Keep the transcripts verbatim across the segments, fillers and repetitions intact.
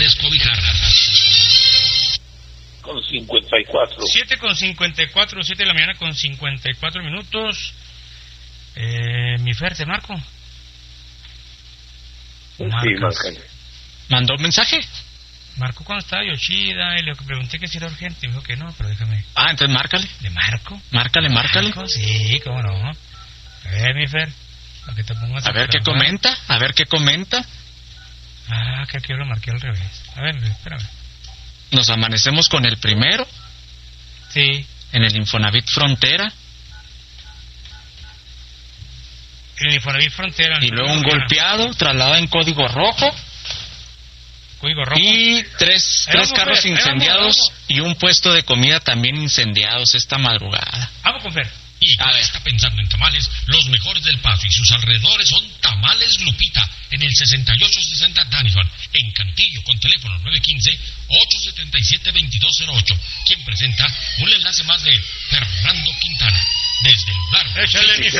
descobijarla. Con cincuenta y cuatro. siete con cincuenta y cuatro, siete de la mañana con cincuenta y cuatro minutos. Eh, mi Fer, ¿te marco? Sí, márcale. ¿Mandó un mensaje? Marcó cuando estaba Yoshida y le pregunté que si era urgente y me dijo que no, pero déjame. Ah, entonces márcale. ¿Le marco? Márcale, márcale. ¿Marco? Sí, cómo no. A ver, mi Fer, para que te pongas a, a ver qué comenta, a ver qué comenta. Ah, que aquí lo marqué al revés. A ver, espérame. Nos amanecemos con el primero. Sí. En el Infonavit Frontera. En el Infonavit Frontera. Y luego un golpeado, trasladado en código rojo. Código rojo. Y tres, tres carros Fer, incendiados vamos, vamos. y un puesto de comida también incendiados esta madrugada. Vamos con Fer. Y ya está pensando en tamales, los mejores del Paso y sus alrededores son Tamales Lupita, en el sesenta y ocho sesenta Dannison, en Cantillo, con teléfono nueve uno cinco, ocho siete siete, dos dos cero ocho, quien presenta un enlace más de Fernando Quintana, desde el lugar. ¡Échale mi Fer!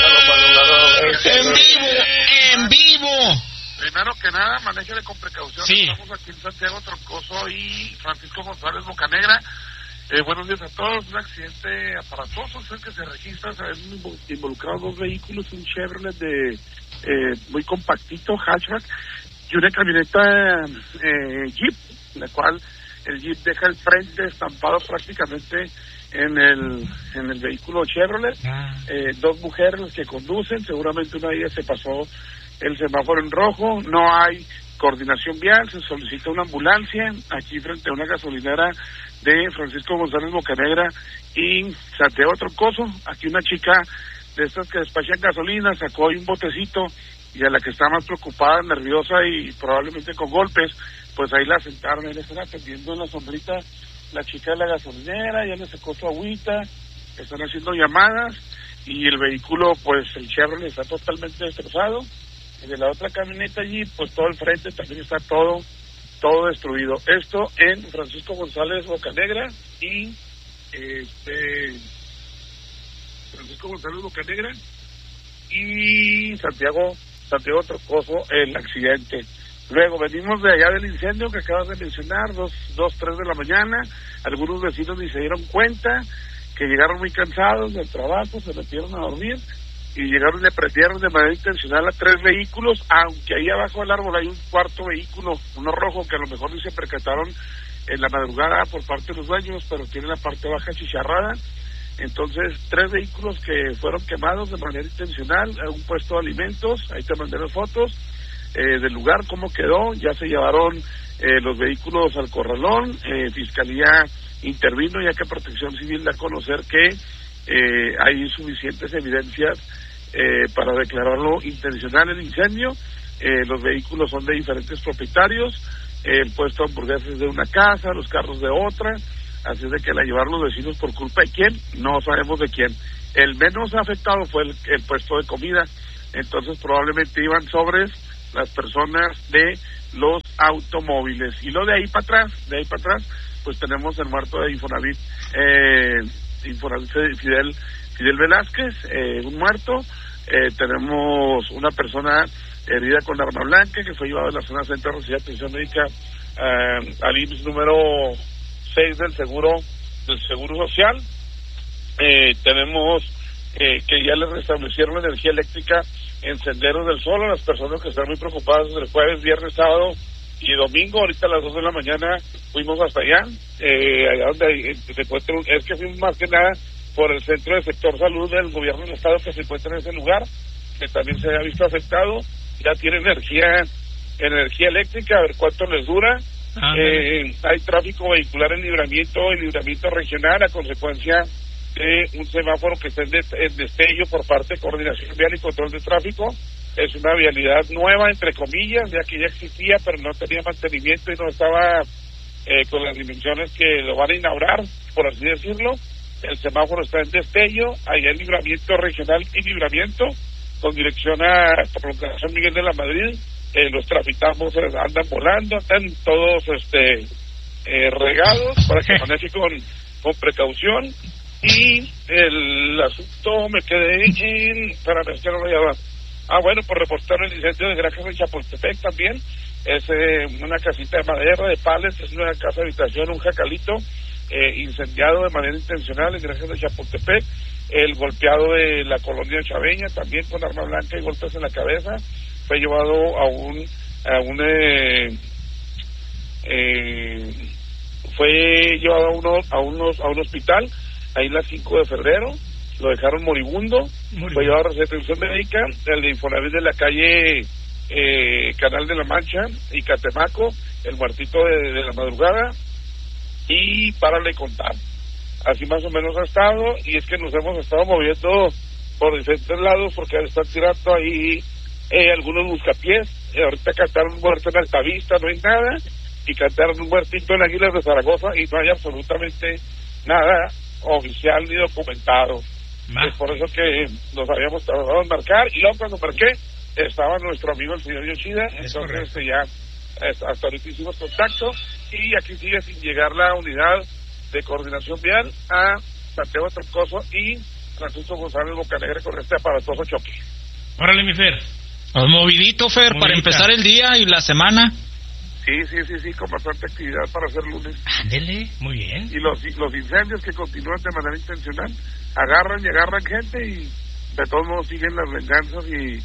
¡En vivo! ¡En vivo! Primero que nada, manéjale con precaución. Sí. Estamos aquí en Santiago Troncoso y Francisco González Bocanegra. Eh, buenos días a todos. Un accidente aparatoso es el que se registra. Se ven involucrados dos vehículos, un Chevrolet de eh, muy compactito, hatchback, y una camioneta eh, Jeep, la cual el Jeep deja el frente estampado prácticamente en el en el vehículo Chevrolet. Ah. Eh, dos mujeres las que conducen, seguramente una de ellas se pasó el semáforo en rojo. No hay coordinación vial, se solicita una ambulancia aquí frente a una gasolinera de Francisco González Bocanegra y Santiago Troncoso. Aquí una chica de estas que despachan gasolina sacó ahí un botecito, y a la que está más preocupada, nerviosa y probablemente con golpes, pues ahí la sentaron, ahí le están atendiendo en la sombrita la chica de la gasolinera, ya le secó su agüita, están haciendo llamadas, y el vehículo, pues el Chevrolet está totalmente destrozado. Y de la otra camioneta allí, pues todo el frente también está todo todo destruido. Esto en Francisco González Bocanegra y este Francisco González Bocanegra y Santiago Santiago Troncoso, el accidente. Luego venimos de allá del incendio que acabas de mencionar, dos, dos, tres de la mañana. Algunos vecinos ni se dieron cuenta, que llegaron muy cansados del trabajo, se metieron a dormir y llegaron y le prendieron de manera intencional a tres vehículos, aunque ahí abajo del árbol hay un cuarto vehículo, uno rojo, que a lo mejor ni se percataron en la madrugada por parte de los dueños, pero tiene la parte baja chicharrada. Entonces, tres vehículos que fueron quemados de manera intencional, un puesto de alimentos, ahí te mandé las fotos eh, del lugar, cómo quedó. Ya se llevaron eh, los vehículos al corralón, eh, Fiscalía intervino, ya que Protección Civil da a conocer que eh, hay suficientes evidencias Eh, para declararlo intencional el incendio. Eh, los vehículos son de diferentes propietarios, eh, el puesto de hamburguesas es de una casa, los carros de otra, así es de que la llevaron los vecinos por culpa de quién, no sabemos de quién. El menos afectado fue el, el puesto de comida, entonces probablemente iban sobres las personas de los automóviles. Y lo de ahí para atrás, de ahí para atrás, pues tenemos el muerto de Infonavit, eh, Infonavit Fidel Fidel Velázquez, eh, un muerto. Eh, tenemos una persona herida con arma blanca que fue llevada a la zona centro de recibir atención médica eh, al I M S S número seis del seguro del seguro social. Eh, tenemos eh, que ya les restablecieron energía eléctrica en Senderos del Sol a las personas que están muy preocupadas desde el jueves, viernes, sábado y domingo. Ahorita a las dos de la mañana fuimos hasta allá, eh, allá donde hay, se encuentra, es que fuimos más que nada por el centro de sector salud del gobierno del estado que se encuentra en ese lugar, que también se ha visto afectado. Ya tiene energía energía eléctrica, a ver cuánto les dura. Ah, eh, hay tráfico vehicular en libramiento, en libramiento regional a consecuencia de un semáforo que está en, de, en destello por parte de Coordinación Vial y Control de Tráfico. Es una vialidad nueva, entre comillas, ya que ya existía, pero no tenía mantenimiento y no estaba eh, con las dimensiones que lo van a inaugurar, por así decirlo. El semáforo está en destello, allá en libramiento regional y libramiento, con dirección a Prolongación Miguel de la Madrid. Eh, los traficamos, andan volando, están todos este eh, regados para que maneje con, con precaución. Y el asunto me quedé en... Espérame, es que no lo llevaba. Ah, bueno, por reportar el incendio de Granjas de Chapultepec también. es eh, una casita de madera, de pales, es una casa habitación, un jacalito, eh, incendiado de manera intencional en Granjas de Chapultepec, el golpeado de la colonia Chaveña, también con arma blanca y golpes en la cabeza, fue llevado a un, a un, eh, eh, fue llevado a, uno, a, unos, a un hospital, ahí en la cinco de febrero, lo dejaron moribundo, moribundo. Fue llevado a recepción médica, el de Infonavit de la calle eh, Canal de la Mancha y Catemaco, el muertito de, de la madrugada, y párale contar. Así más o menos ha estado, y es que nos hemos estado moviendo por diferentes lados porque están tirando ahí eh, algunos buscapiés. Eh, ahorita cantaron un muerto en Altavista, no hay nada, y cantaron un muertito en Águilas de Zaragoza y no hay absolutamente nada oficial ni documentado. Es por eso que nos habíamos tardado en marcar, y luego cuando marqué estaba nuestro amigo el señor Yoshida, entonces este, ya hasta ahorita hicimos contacto, y aquí sigue sin llegar la unidad de coordinación vial a Santiago Troncoso y Francisco González Bocanegra con este aparatoso choque. Órale, mi Fer. Pues movidito, Fer, Movidita. Para empezar el día y la semana. Sí, sí, sí, sí, con bastante actividad para hacer lunes. Ándele, muy bien. Y los los incendios que continúan de manera intencional, agarran y agarran gente, y de todos modos siguen las venganzas y,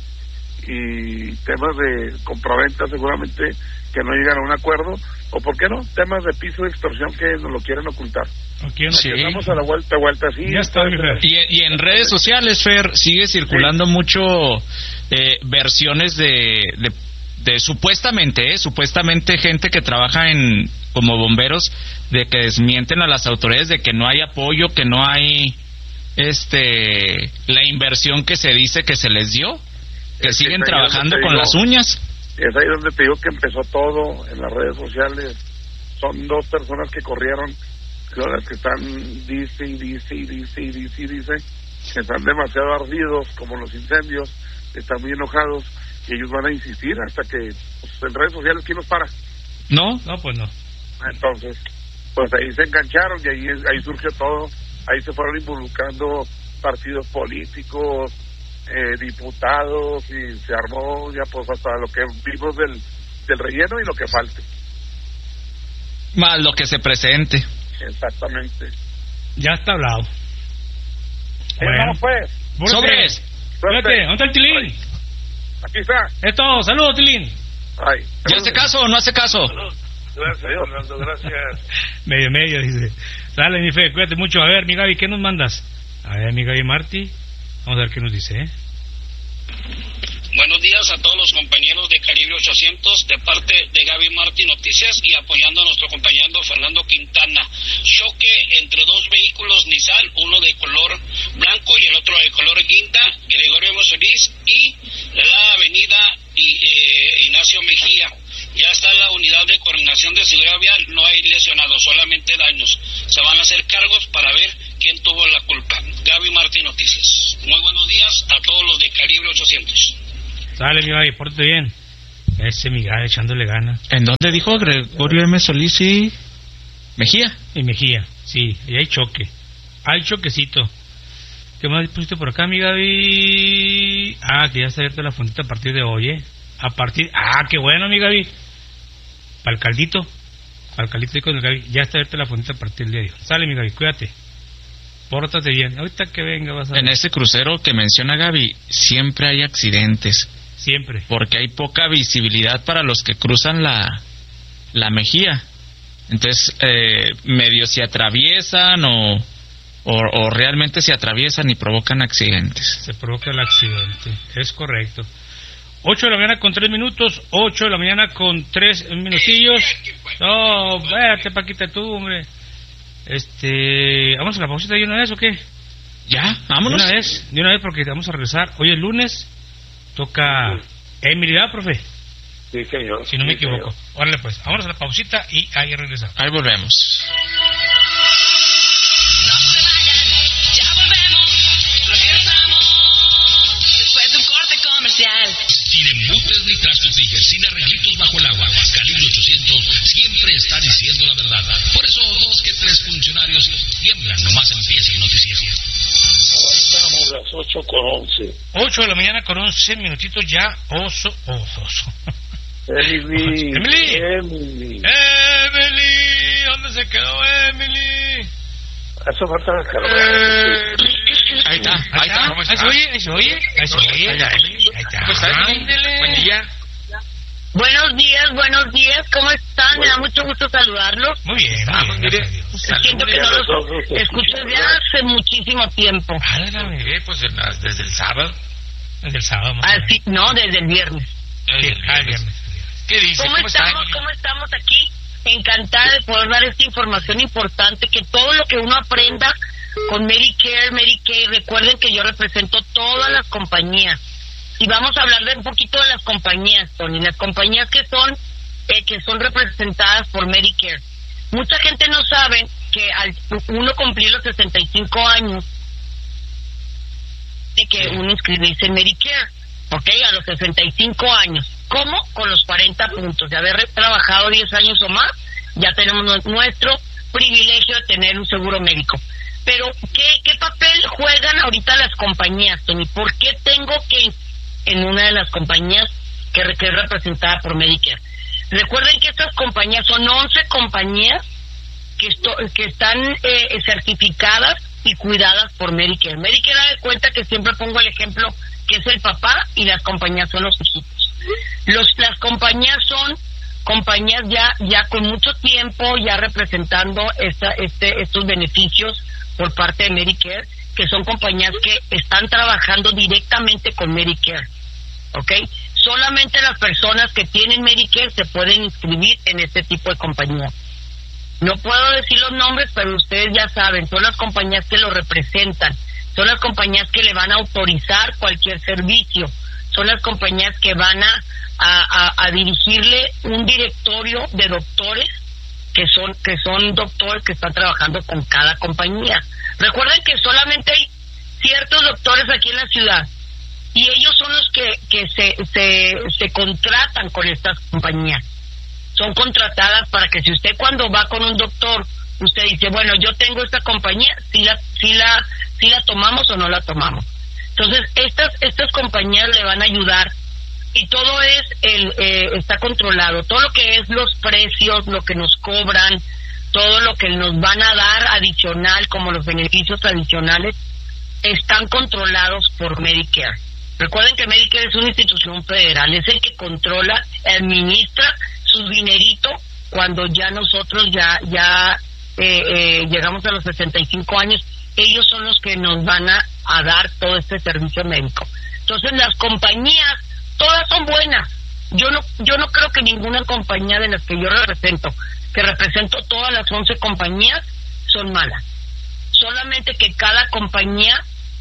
y temas de compraventa seguramente que no llegan a un acuerdo, o por qué no, temas de piso de extorsión que nos lo quieren ocultar. Okay, no, sí. Estamos a la vuelta, vuelta, sí. Ya está, mi Fer. Y, y en redes sociales, Fer, sigue circulando sí. mucho eh, versiones de... de de supuestamente, eh, supuestamente gente que trabaja en como bomberos, de que desmienten a las autoridades de que no hay apoyo, que no hay este la inversión que se dice que se les dio, que es siguen que trabajando con digo, las uñas. Es ahí donde te digo que empezó todo en las redes sociales. Son dos personas que corrieron, las que están dice y dice y dice y dice y dice que están demasiado ardidos como los incendios, están muy enojados, y ellos van a insistir hasta que pues, en redes sociales ¿quién los para? No, no, pues no. Entonces, pues ahí se engancharon y ahí ahí surgió todo, ahí se fueron involucrando partidos políticos, eh, diputados, y se armó ya pues hasta lo que vimos del, del relleno y lo que falte. Más lo que se presente. Exactamente. Ya está hablado. Bueno, pues. Sobres. Espérate, ¿dónde está el Tilín? Aquí está. Esto, saludos, Tilín. Ay, ¿ya hace caso o no hace caso? Salud. Gracias, Fernando, gracias. medio, medio, dice. Dale, mi Fe, cuídate mucho. A ver, mi Gaby, ¿qué nos mandas? A ver, mi Gaby Martí. Vamos a ver qué nos dice, ¿eh? Buenos días a todos los compañeros de Calibre ochocientos, de parte de Gaby Martí Noticias, y apoyando a nuestro compañero Fernando Quintana. Choque entre dos vehículos Nissan, uno de color blanco y el otro de color guinda, Gregorio Solís y la avenida eh, Ignacio Mejía. Ya está la unidad de coordinación de seguridad vial, no hay lesionados, solamente daños. Se van a hacer cargos para ver quién tuvo la culpa. Gaby Martí Noticias. Muy buenos días a todos los de Calibre ochocientos. Sale, mi Gaby, pórtate bien. Ese mi Gaby echándole gana. ¿En dónde dijo Gregorio M. Solís y Mejía? Y Mejía, sí, y hay choque. Hay choquecito. ¿Qué más pusiste por acá, mi Gaby? Ah, que ya está abierta la fuentita a partir de hoy, ¿eh? A partir... Ah, qué bueno, mi Gaby. Para el caldito. Para el caldito y con el Gaby. Ya está abierta la fuentita a partir de hoy. Sale, mi Gaby, cuídate. Pórtate bien. Ahorita que venga vas a... En ese crucero que menciona Gaby, siempre hay accidentes. Siempre. Porque hay poca visibilidad para los que cruzan la, la Mejía. Entonces, eh, medio se atraviesan o, o, o realmente se atraviesan y provocan accidentes. Se provoca el accidente, es correcto. ocho de la mañana con tres minutos, ocho de la mañana con tres minutillos. No, véate, Paquita, tú, hombre. Este, ¿vamos a la pausita de una vez o qué? Ya, vámonos. De una vez, de una vez porque vamos a regresar. Hoy es lunes, toca Emily, ¿verdad, profe? Sí, señor. Si no me sí, equivoco. Señor. Órale, pues, vámonos a la pausita y ahí regresamos. Ahí volvemos. No se vayan, ya volvemos, regresamos, después de un corte comercial. Sin embutes ni trastos Tiger, sin arreglitos bajo el agua. Calibre ochocientos siempre está diciendo la verdad. Por eso dos que tres funcionarios tiemblan nomás empieza el noticiero. Estamos a las ocho con once. ocho de la mañana con once minutitos ya, oso, oso, oso. Emily. Emily. Emily. Emily, ¿dónde se quedó Emily? Eso falta la cara. Eh, Ahí está, ahí está. ¿Cómo está? Ahí se oye, ahí se oye, ahí se oye. Ahí está. ¿Cómo estás, Emily? Buen día. Buenos días, buenos días, ¿cómo están? Me da mucho gusto saludarlos. Muy bien, muy bien, gracias a Dios. Siento que no los escucho desde hace muchísimo tiempo. Válgame, mire, pues en las- desde el sábado. Desde el sábado, más o menos. Así, no, desde el viernes. Sí, ah, el viernes. ¿Qué dice? ¿Cómo ¿Cómo está, estamos? Emily? ¿Cómo estamos aquí? Encantada de poder dar esta información importante, que todo lo que uno aprenda con Medicare, Medicaid, recuerden que yo represento todas las compañías. Y vamos a hablar de un poquito de las compañías, Tony, las compañías que son eh, que son representadas por Medicare. Mucha gente no sabe que al uno cumplir los sesenta y cinco años, tiene que uno inscribirse en Medicare, ¿ok? A los sesenta y cinco años. ¿Cómo? Con los cuarenta puntos. De haber trabajado diez años o más, ya tenemos nuestro privilegio de tener un seguro médico. Pero, ¿qué, qué papel juegan ahorita las compañías, Tony? ¿Por qué tengo que en una de las compañías que, que es representada por Medicare? Recuerden que estas compañías son once compañías que, esto, que están eh, certificadas y cuidadas por Medicare. Medicare da de cuenta que siempre pongo el ejemplo que es el papá y las compañías son los hijitos. Los, las compañías son compañías ya ya con mucho tiempo ya representando esta, este, estos beneficios por parte de Medicare, que son compañías que están trabajando directamente con Medicare, ¿ok? Solamente las personas que tienen Medicare se pueden inscribir en este tipo de compañía. No puedo decir los nombres, pero ustedes ya saben, son las compañías que lo representan, son las compañías que le van a autorizar cualquier servicio, son las compañías que van a, a, a, a dirigirle un directorio de doctores que son que son doctores que están trabajando con cada compañía. Recuerden que solamente hay ciertos doctores aquí en la ciudad y ellos son los que, que se, se, se contratan con estas compañías. Son contratadas para que si usted cuando va con un doctor, usted dice, bueno, yo tengo esta compañía, si la, si la, si la tomamos o no la tomamos. Entonces, estas, estas compañías le van a ayudar y todo es el eh, está controlado, todo lo que es los precios, lo que nos cobran, todo lo que nos van a dar adicional, como los beneficios adicionales, están controlados por Medicare. Recuerden que Medicare es una institución federal, es el que controla, administra su dinerito cuando ya nosotros ya ya eh, eh, llegamos a los sesenta y cinco años, ellos son los que nos van a, a dar todo este servicio médico. Entonces las compañías todas son buenas. Yo no yo no creo que ninguna compañía de las que yo represento, que represento todas las once compañías, son malas. Solamente que cada compañía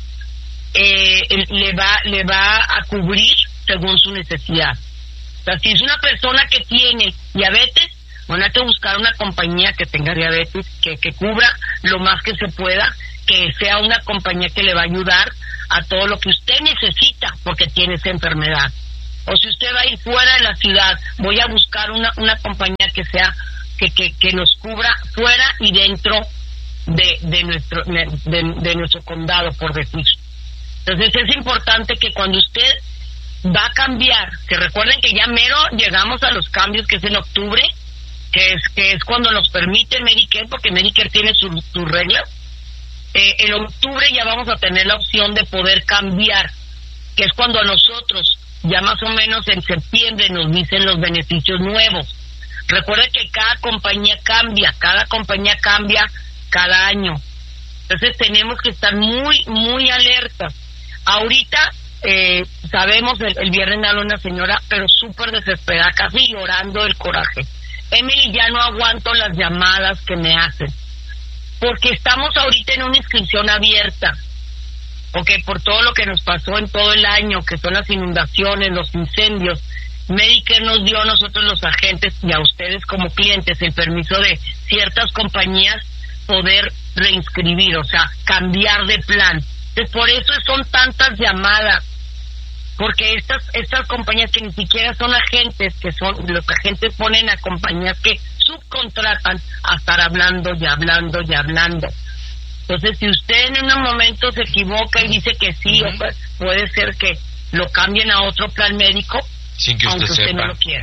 eh, le va le va a cubrir según su necesidad. O sea, si es una persona que tiene diabetes, bueno, hay que buscar una compañía que tenga diabetes, que, que cubra lo más que se pueda, que sea una compañía que le va a ayudar a todo lo que usted necesita porque tiene esa enfermedad. O si usted va a ir fuera de la ciudad, voy a buscar una una compañía que sea que que, que nos cubra fuera y dentro de de nuestro de, de nuestro condado, por decir. Entonces es importante que cuando usted va a cambiar, que recuerden que ya mero llegamos a los cambios, que es en octubre, que es que es cuando nos permite Medicare, porque Medicare tiene sus su reglas. Eh, en octubre ya vamos a tener la opción de poder cambiar, que es cuando a nosotros ya más o menos en septiembre nos dicen los beneficios nuevos. Recuerden que cada compañía cambia, cada compañía cambia cada año. Entonces tenemos que estar muy, muy alertas. Ahorita eh, sabemos, el, el viernes me habló una señora, pero súper desesperada, casi llorando del coraje. Emily, ya no aguanto las llamadas que me hacen, porque estamos ahorita en una inscripción abierta. Ok, por todo lo que nos pasó en todo el año, que son las inundaciones, los incendios, Medicare nos dio a nosotros los agentes y a ustedes como clientes el permiso de ciertas compañías poder reinscribir, o sea, cambiar de plan. Entonces, por eso son tantas llamadas, porque estas estas compañías que ni siquiera son agentes, que son los agentes ponen a compañías que subcontratan a estar hablando y hablando y hablando. Entonces, si usted en un momento se equivoca y dice que sí, uh-huh. o puede ser que lo cambien a otro plan médico, sin que aunque usted, usted sepa. no lo quiera.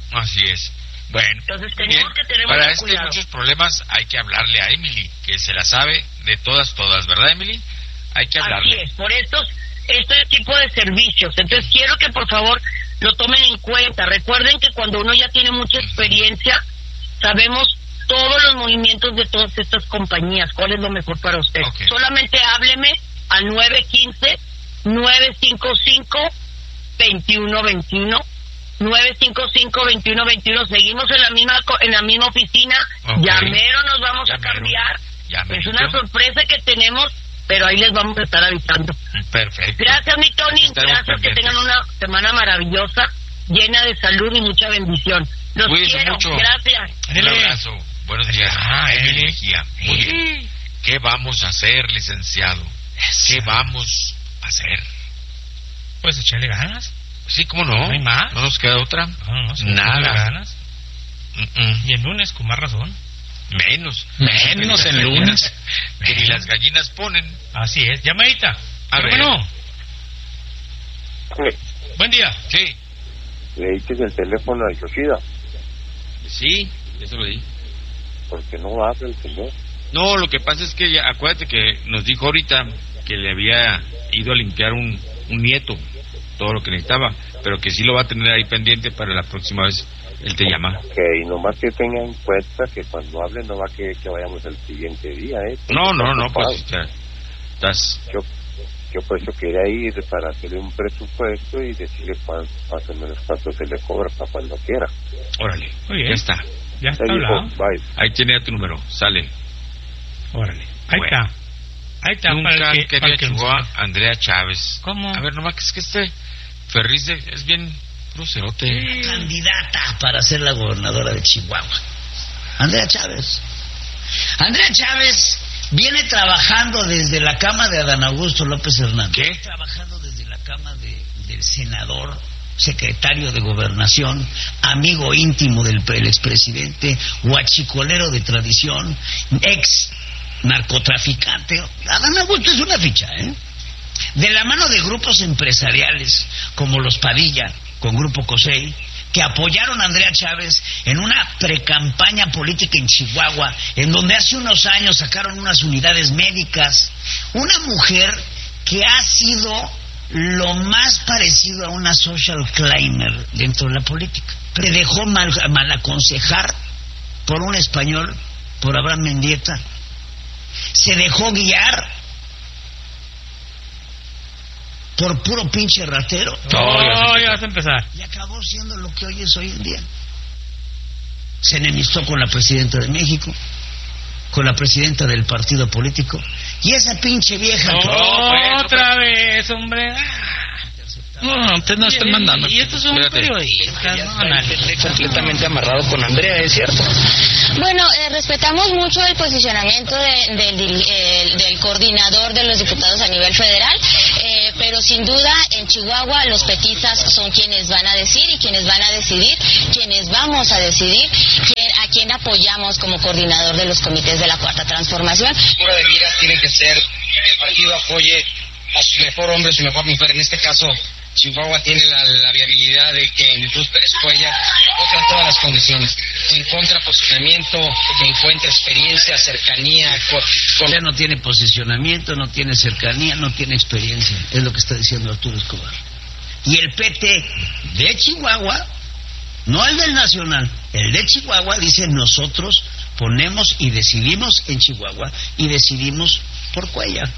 Así es. Bueno, Entonces bien. tenemos que tener Para mucho este y cuidado. muchos problemas hay que hablarle a Emily, que se la sabe de todas, todas, ¿verdad, Emily? Hay que hablarle. Así es, por estos, este tipo de servicios. Entonces quiero que por favor lo tomen en cuenta. Recuerden que cuando uno ya tiene mucha experiencia, sabemos todos los movimientos de todas estas compañías. ¿Cuál es lo mejor para usted? Okay. Solamente hábleme al nueve uno cinco, nueve cinco cinco, dos uno dos uno. nueve cinco cinco, dos uno dos uno. Seguimos en la misma co- en la misma oficina. Okay. Ya mero nos vamos Ya a mero. cambiar. Ya Es merito. una sorpresa que tenemos, pero ahí les vamos a estar avisando. Perfecto. Gracias, mi Tony. Estaremos Gracias, que pendientes. tengan una semana maravillosa, llena de salud y mucha bendición. Los Cuídense quiero. mucho. Gracias. Un abrazo. Buenos días. Ah, Emily Emily. Mejía. Muy bien. ¿Qué vamos a hacer, licenciado? ¿Qué vamos a hacer? Pues echarle ganas. Sí, ¿cómo no? ¿No hay más? ¿No nos queda otra? No, no, sí, Nada. echarle ganas. Mm-mm. Y el lunes, con más razón. Menos. Menos Que en ni las lunes. gallinas- Que ni las gallinas ponen. Así es. Llamadita. A Pero ver. bueno, buen día. Sí. Le diste el teléfono a Yoshida, Sí, eso lo di. porque no habla el señor. No, lo que pasa es que ya, acuérdate que nos dijo ahorita que le había ido a limpiar un, un nieto, todo lo que necesitaba, pero que sí lo va a tener ahí pendiente para la próxima vez él te llama. Que y nomás que tenga en cuenta que cuando hable no va a querer que vayamos el siguiente día, ¿eh? No, no, no, Ocupado. pues ya, estás... Yo, yo por eso quería ir para hacerle un presupuesto y decirle cuánto, más o menos cuánto se le cobra para cuando quiera. Órale, Muy bien. ya está. Ya está Ahí dijo, hablado. bye. Ahí tiene tu número, sale. Órale. Ahí Bueno. está. Ahí está. Nunca para el que, quería para el que Chihuahua nos- Andrea Chávez. ¿Cómo? A ver, nomás que es que este Ferriz de- es bien crucerote. Candidata para ser la gobernadora de Chihuahua, Andrea Chávez. Andrea Chávez viene trabajando desde la cama de Adán Augusto López Hernández. ¿Qué? Viene trabajando desde la cama de, del senador, secretario de Gobernación, amigo íntimo del pre- el expresidente, huachicolero de tradición, ex narcotraficante. Adán Augusto es una ficha, ¿eh? De la mano de grupos empresariales como los Padilla, con Grupo COSEI, que apoyaron a Andrea Chávez en una precampaña política en Chihuahua, en donde hace unos años sacaron unas unidades médicas. Una mujer que ha sido lo más parecido a una social climber dentro de la política. Se dejó mal, mal aconsejar por un español, por Abraham Mendieta. Se dejó guiar por puro pinche ratero. Oh, ya vas a empezar. Y acabó siendo lo que hoy es hoy en día. Se enemistó con la presidenta de México, con la presidenta del partido político, y esa pinche vieja que- Otra vez, hombre. No, ustedes no están mandando. Y estos son Espérate. periodistas, no, Analí. completamente amarrado con Andrea, ¿es cierto? Bueno, eh, respetamos mucho el posicionamiento de- del, diri- eh, del coordinador de los diputados a nivel federal, eh, pero sin duda en Chihuahua los petistas son quienes van a decir y quienes van a decidir, quienes vamos a decidir quién- a quién apoyamos como coordinador de los comités de la Cuarta Transformación. Pura de miras tiene que ser que el partido apoye a su mejor hombre, su mejor mujer. En este caso, Chihuahua tiene la, la viabilidad de que en Luz Pérez Cuellar cumplan todas las condiciones. Encuentra posicionamiento, encuentra experiencia, cercanía. Con, con... Ya no tiene posicionamiento, no tiene cercanía, no tiene experiencia. Es lo que está diciendo Arturo Escobar. Y el P T de Chihuahua, no el del Nacional, el de Chihuahua dice: nosotros ponemos y decidimos en Chihuahua y decidimos por Cuellar.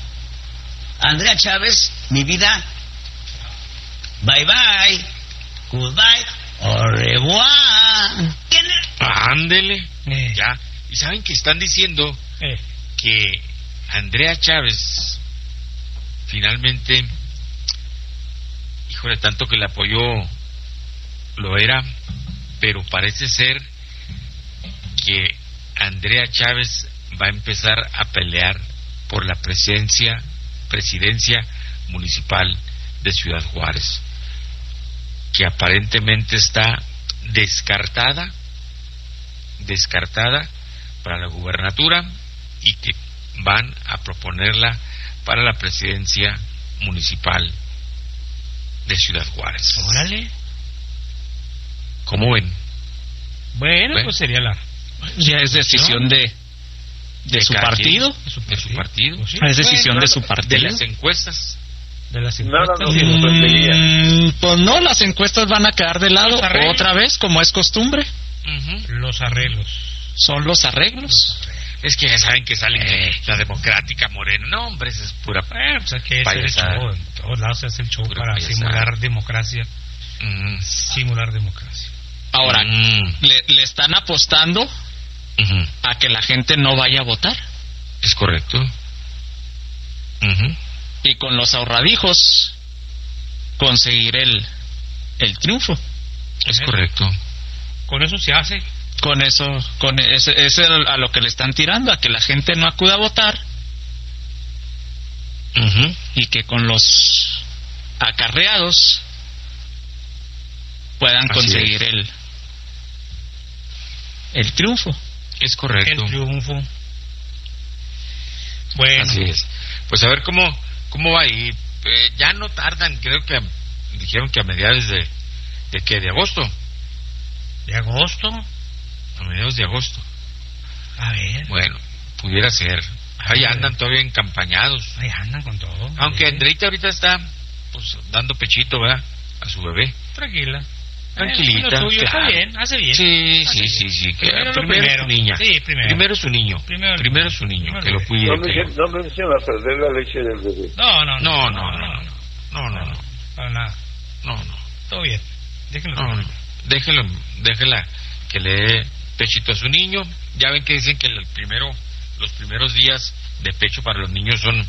Andrea Chávez, mi vida, bye bye, goodbye, au revoir. ¿Tiene? Ándele, Eh. ya. Y saben que están diciendo Eh, que Andrea Chávez finalmente, híjole, tanto que le apoyó lo era, pero parece ser que Andrea Chávez va a empezar a pelear por la presidencia presidencia municipal de Ciudad Juárez, que aparentemente está descartada descartada para la gubernatura y que van a proponerla para la presidencia municipal de Ciudad Juárez. órale. ¿Cómo ven? Bueno, Bueno. pues sería la... Ya es decisión de, de, De su cada partido. quien, De su partido. Pues sí. Es decisión Bueno, de su De partido. las encuestas. De las Nada encuestas. nos y los- sorprendería. Mm, pues no, las encuestas van a quedar de lado Los arreglos. otra vez, como es costumbre. Ujú. Los arreglos. Son los arreglos. Es que ya saben que salen eh, la democrática morena. No, hombre, eso es pura... Bueno, pues hay que hacer el Payasada. show. En todos lados se hace el show Pura para payasada. simular democracia. Mm. Simular democracia. Ahora, Mm. le, le están apostando Ujú. a que la gente no vaya a votar. Es correcto. Ujú. Y con los ahorradijos conseguir el, el triunfo. Es correcto. Con eso se hace. Con eso, con ese, ese es a lo que le están tirando, a que la gente no acuda a votar Ujú. y que con los acarreados puedan Así conseguir es. el el triunfo. Es correcto. El triunfo. Bueno, Así es. Pues a ver cómo cómo va a ir. Eh, ya no tardan, creo que a- dijeron que a mediados de de qué, de agosto, de agosto. a mediados de agosto. A ver. Bueno, pudiera ser. Ahí andan todavía encampañados. Ahí andan con todo. Aunque Sí. Andreita ahorita está pues dando pechito, ¿verdad? A su bebé. Tranquila. Tranquilita. Eh, lo suyo, claro. está bien, hace bien. Sí, Hace sí, bien. sí, sí. Que Primero lo primero, primero. su niña. Sí, primero. su niño. Primero Primero, el- su niño, primero que el lo bebé. cuide. No me, que- echen, no me echen a perder la leche del bebé. No, no, No, no, no, no. No, no, no. Para nada. No, no. Todo bien. Déjenlo. No, no. Déjelo, déjela que le dé pechito a su niño. Ya ven que dicen que el primero, los primeros días de pecho para los niños son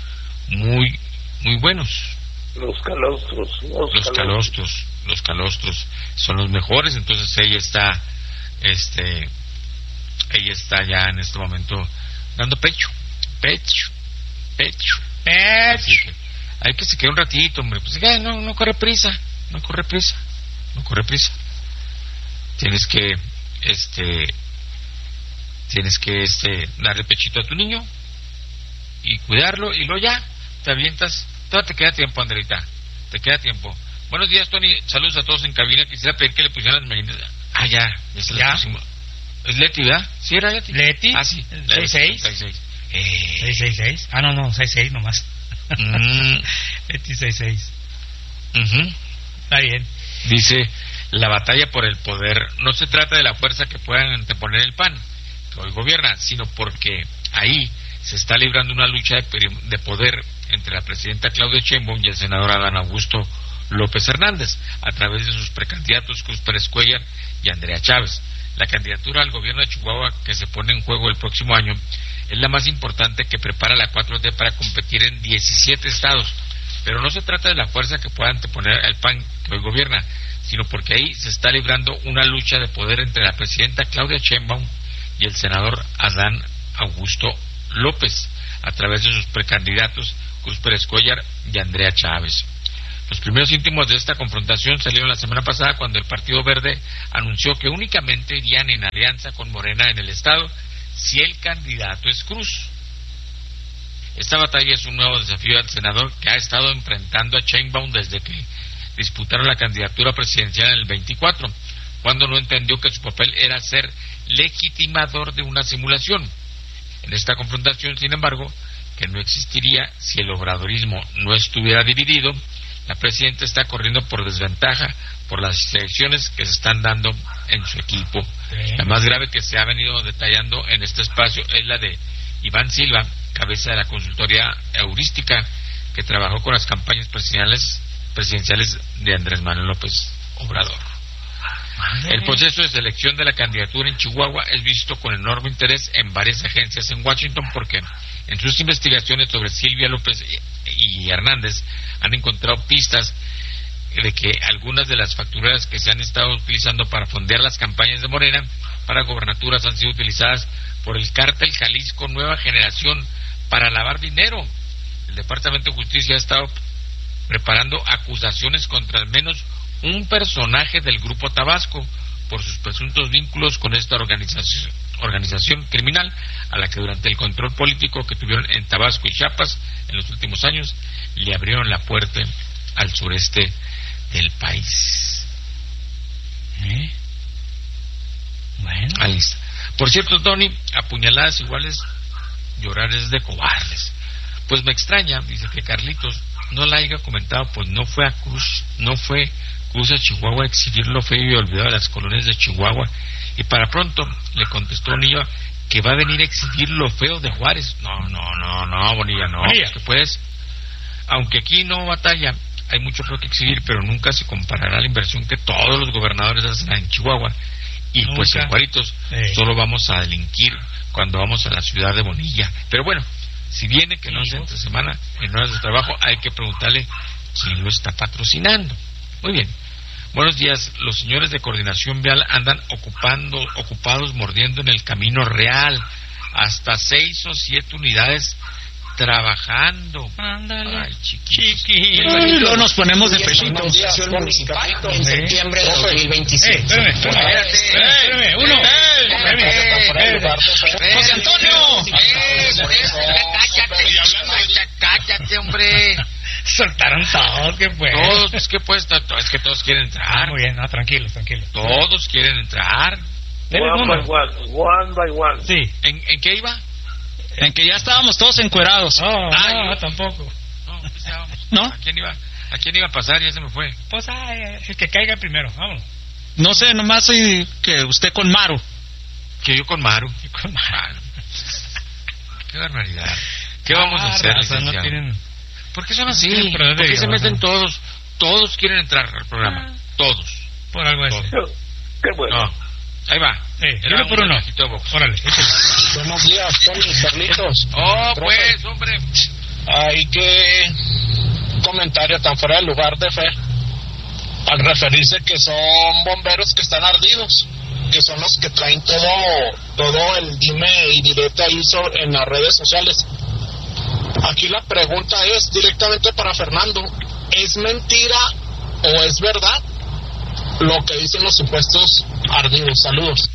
muy, muy buenos. Los calostros. Los, Los calostros, los calostros son los mejores. Entonces ella está, este, ella está ya en este momento dando pecho, pecho, pecho. Así que hay que se quede un ratito, hombre. Pues que no, no corre prisa, no corre prisa, no corre prisa. Tienes que, este, tienes que, este, darle pechito a tu niño y cuidarlo y luego ya te avientas. Todavía te queda tiempo, Andreita, te queda tiempo. Buenos días, Tony. Saludos a todos en cabina. Quisiera pedir que le pusieran las mañanitas. Ah, ya, ya se las ¿Ya? pusimos. ¿Es Leti, verdad? ¿Sí era Leti? Leti. Ah, sí. seis seis. seis seis. Eh, seis seis seis. Ah, no, no, seis seis nomás. Mm. Leti seis seis. ujú. Está bien. Dice, la batalla por el poder no se trata de la fuerza que puedan anteponer el P A N, que hoy gobierna, sino porque ahí se está librando una lucha de, peri- de poder entre la presidenta Claudia Sheinbaum y el senador Adán Augusto López Hernández, a través de sus precandidatos Cruz Pérez Cuellar y Andrea Chávez. La candidatura al gobierno de Chihuahua, que se pone en juego el próximo año, es la más importante que prepara la cuatro T para competir en diecisiete estados. Pero no se trata de la fuerza que pueda anteponer el P A N que hoy gobierna, sino porque ahí se está librando una lucha de poder entre la presidenta Claudia Sheinbaum y el senador Adán Augusto López, a través de sus precandidatos Cruz Pérez Cuellar y Andrea Chávez. Los primeros síntomas de esta confrontación salieron la semana pasada cuando el Partido Verde anunció que únicamente irían en alianza con Morena en el estado si el candidato es Cruz. Esta batalla es un nuevo desafío al senador que ha estado enfrentando a Sheinbaum desde que disputaron la candidatura presidencial en el veinticuatro, cuando no entendió que su papel era ser legitimador de una simulación. En esta confrontación, sin embargo, que no existiría si el obradorismo no estuviera dividido, la presidenta está corriendo por desventaja por las elecciones que se están dando en su equipo. Sí. La más grave que se ha venido detallando en este espacio es la de Iván Silva, cabeza de la consultoría heurística, que trabajó con las campañas presidenciales, presidenciales de Andrés Manuel López Obrador. El proceso de selección de la candidatura en Chihuahua es visto con enorme interés en varias agencias en Washington porque en sus investigaciones sobre Silvia López y Hernández han encontrado pistas de que algunas de las facturas que se han estado utilizando para fondear las campañas de Morena para gobernaturas han sido utilizadas por el cártel Jalisco Nueva Generación para lavar dinero. El Departamento de Justicia ha estado preparando acusaciones contra al menos un personaje del Grupo Tabasco por sus presuntos vínculos con esta organización, organización criminal a la que durante el control político que tuvieron en Tabasco y Chiapas en los últimos años le abrieron la puerta al sureste del país. ¿Eh? Bueno. Ahí está. Por cierto, Tony, apuñaladas iguales, llorar es de cobardes. Pues me extraña, dice que Carlitos no la haya comentado, pues no fue a Cruz, no fue Cruz a Chihuahua a exhibir lo feo y olvidado de las colonias de Chihuahua. Y para pronto le contestó Bonilla que va a venir a exhibir lo feo de Juárez. No, no, no, no, Bonilla, no. Bonilla. Porque pues, aunque aquí no batalla, hay mucho feo que exhibir, pero nunca se comparará la inversión que todos los gobernadores hacen en Chihuahua. Y nunca. Pues en Juaritos eh. solo vamos a delinquir cuando vamos a la ciudad de Bonilla. Pero bueno, si viene que no es entre semana, en horas de trabajo, hay que preguntarle quién lo está patrocinando. Muy bien. Buenos días. Los señores de Coordinación Vial andan ocupando, ocupados mordiendo en el Camino Real. Hasta seis o siete unidades trabajando. Ándale. Ay, chiquitos. Chiquito. Y luego nos ponemos de pechito. Municipal en septiembre de dos mil veintisiete. Espérame, espérame, espérame, uno. José Antonio. Cállate, cállate, hombre. Soltaron todo, ¿qué fue? Todos, es que pues, es que todos quieren entrar. Ah, muy bien, no, tranquilos, tranquilos. Todos quieren entrar. One by one, one by one. Sí. ¿En, ¿En qué iba? En que ya estábamos todos encuerados. No, Ah, no, yo- tampoco. No, ¿qué estábamos? ¿No? ¿A quién iba? ¿A quién iba a pasar? Ya se me fue. Pues, ay, el que caiga primero, vámonos. No sé, nomás soy que usted con Maru. Que yo con Maru. Con Maru. Ah, qué barbaridad. ¿Qué vamos a Ah, hacer, raza, no licenciado? tienen... ¿Por qué son así? tienen pruebas de ¿Por qué se Dios, meten no? todos? Todos quieren entrar al programa. Ah. Todos. Por algo así. Todos. Qué bueno. No. Ahí va. Eh, Era uno por un uno. mensajito de box. Órale, échale. Buenos días, Tony, Carlitos. Oh, Profe. pues, hombre. Ay, qué comentario tan fuera de lugar de fe al referirse que son bomberos que están ardidos, que son los que traen todo todo el dime y direte ahí sobre, en las redes sociales. Aquí la pregunta es directamente para Fernando: ¿es mentira o es verdad lo que dicen los supuestos ardidos? Saludos.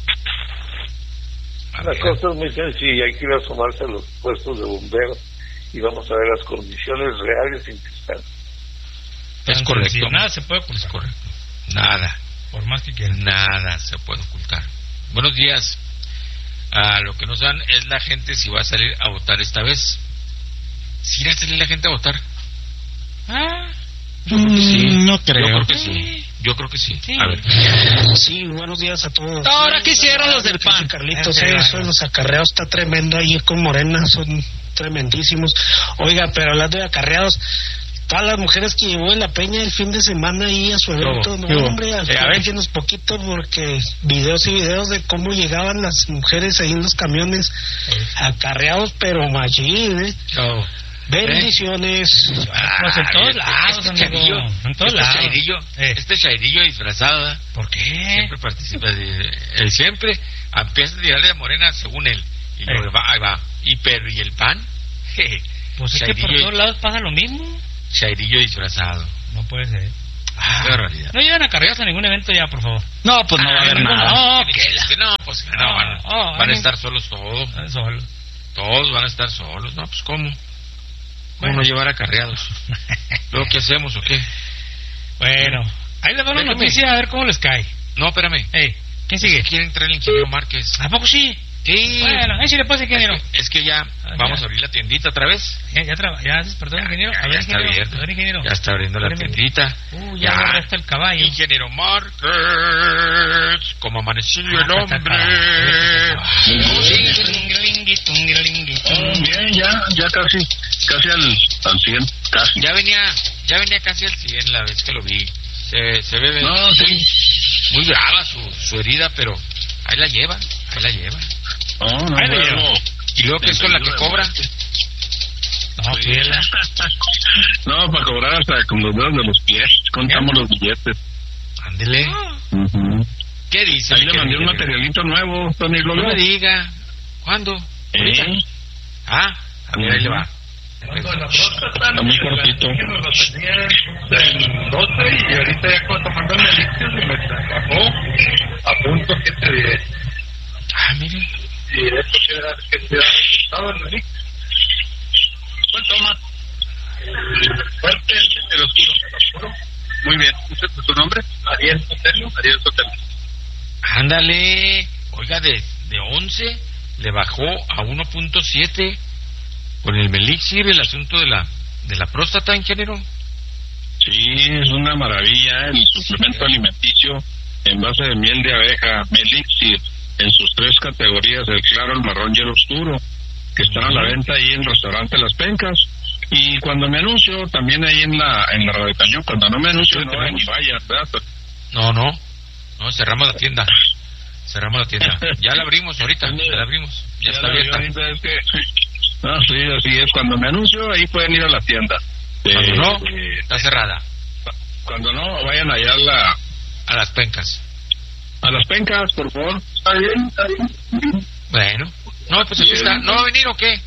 La cosa es muy sencilla, hay que ir a asomarse a los puestos de bomberos y vamos a ver las condiciones reales en que están. Es Tan correcto. sencillo, nada se puede Es ocultar. correcto. Nada. Por más que quieran. Nada se puede ocultar. Buenos días. Ah, lo que nos dan es la gente si va a salir a votar esta vez. ¿Si irá a salir la gente a votar? Ah, Yo creo que sí. Mm, no Yo creo. creo que sí. Yo creo que sí. Sí. A ver. Sí, buenos días a todos. Ahora quisieron los del P A N. Carlitos, Eh, eso de los acarreados está tremendo ahí con Morena, son tremendísimos. Oiga, pero hablando de acarreados, todas las mujeres que llevó en la peña el fin de semana ahí a su evento, no, ¿Qué hubo? hombre, Eh, a ver. explíquenos poquito porque videos y videos de cómo llegaban las mujeres ahí en los camiones acarreados, pero machín, ¿eh? Oh. Bendiciones. Pues en todos este- lados, este amigo. chairillo, En todos este lados. chairillo, Eh. este chairillo disfrazado, ¿verdad? ¿Por qué? Siempre participa de, él siempre empieza a tirarle a Morena según él y luego Eh. va, ahí va, y pero y el pan, jeje, Pues es que por chairillo, todos lados pasa lo mismo. chairillo disfrazado. No puede ser. Qué barbaridad. No llevan acarreados a ningún evento ya, por favor. No, pues no va a haber ningún- nada. No, Tiene que que- la... no, pues no, No, van, oh, van a ay, estar solos todos, Ah, solo. todos van a estar solos, no, pues cómo, cómo Bueno. no llevar acarreados, luego qué hacemos o qué, Bueno, ahí les va una Déjame. noticia a ver cómo les cae. no, espérame, Ey, ¿quién sigue? quiere entrar el ingeniero Márquez, ¿A poco sí? sí, Bueno, ahí sí le pasa, ingeniero. es que, es que ya Ah, vamos ya. a abrir la tiendita otra vez. Ya, ya, traba, ya haces, perdón, ingeniero. Ya, A ver, ya está ingeniero. abierto. A ver, ingeniero. Ya está abriendo la Espérame. tiendita. Uh, ya agarraste el caballo. Ingeniero Márquez, como amaneció el hombre. Bien, ya, ya casi, casi al, al cien, casi. Ya venía, ya venía casi al cien la vez que lo vi. Se, se ve No, muy, sí. muy brava su, su herida, pero ahí la lleva, ahí la lleva. No, no, Ahí le bueno. llevo. Y luego que es con la que Entendido, cobra. No, Sí. fiela. No, para cobrar hasta con los dedos de los pies, contamos los billetes. Ándele. Ujú. ¿Qué dice? Ahí mi le mandé un querido? materialito nuevo, Tony No Globo. me diga. ¿Cuándo? ¿Ahorita? ¿Eh? Ah, a ver, ahí le va. Está muy cortito. En doce y ahorita ya tomando el elixir y me bajó a punto siete diez. Ah, mire. Y esto quiere dar que se ha resultado el elixir. ¿Cuánto más? Fuerte, el oscuro, el oscuro. Muy bien. ¿Tu nombre? Ariel Sotelo. Ariel Sotelo. Ándale. Oiga, de, de once le bajó a uno punto siete con el Melixir, el asunto de la de la próstata, ingeniero. Sí, es una maravilla el suplemento alimenticio en base de miel de abeja, Melixir, en sus tres categorías, el claro, el marrón y el oscuro, que están a la venta ahí en el restaurante Las Pencas. Y cuando me anuncio, también ahí en la en la Radio Cañón, cuando no me anuncio, no vayan ni vayan, ¿verdad? No, no, no, cerramos la tienda. Cerramos la tienda. Ya la abrimos ahorita, ya la abrimos. Ya, ya está abierta. Es que... No, sí, así es. Cuando me anuncio, ahí pueden ir a la tienda. Cuando eh, no, eh, está cerrada. Cuando no, vayan allá a la... A Las Pencas. A Las Pencas, por favor. Está bien, está bien. Bueno. No, pues aquí está. ¿No va a venir o qué?